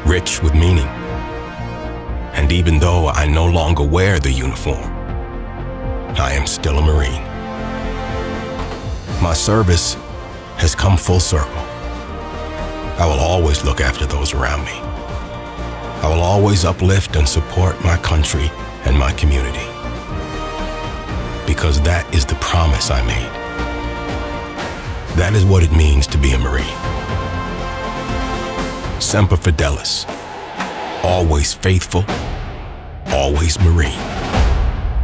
rich with meaning. And even though I no longer wear the uniform, I am still a Marine. My service has come full circle. I will always look after those around me. I will always uplift and support my country and my community. Because that is the promise I made. That is what it means to be a Marine. Semper Fidelis. Always faithful, always Marine.